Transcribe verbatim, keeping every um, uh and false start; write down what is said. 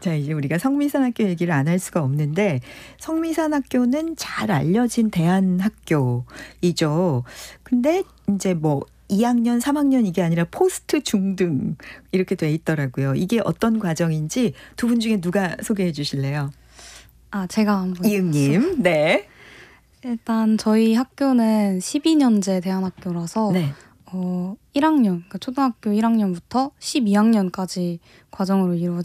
자, 이제 우리가 성미산학교 얘기를 안 할 수가 없는데 성미산학교는 잘 알려진 대안학교이죠. 근데 이제 뭐 이 학년, 삼 학년 이게 아니라 포스트 중등 이렇게 돼 있더라고요. 이게 어떤 과정인지 두 분 중에 누가 소개해 주실래요? 아, 제가 한번. 이응님. 네. 일단 저희 학교는 십이 년제 대안학교라서 네. 어, 일 학년, 그러니까 초등학교 일 학년부터 십이 학년까지 과정으로 이루어집니다.